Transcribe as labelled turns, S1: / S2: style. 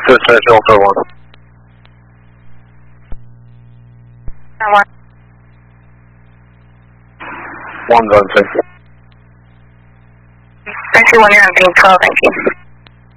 S1: Dispatch Alpha 1.
S2: One.
S1: 1's on 6.
S2: Actually, 1, you're on being 12, thank you.